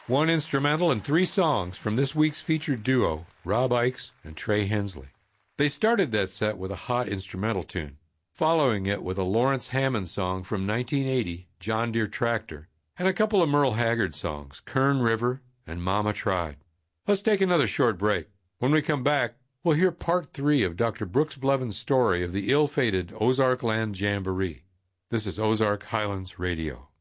One instrumental and three songs from this week's featured duo, Rob Ickes and Trey Hensley. They started that set with a hot instrumental tune, following it with a Lawrence Hammond song from 1980, John Deere Tractor, and a couple of Merle Haggard songs, Kern River and Mama Tried. Let's take another short break. When we come back, we'll hear part 3 of Dr. Brooks Blevins' story of the ill-fated Ozark Land Jamboree. This is Ozark Highlands Radio.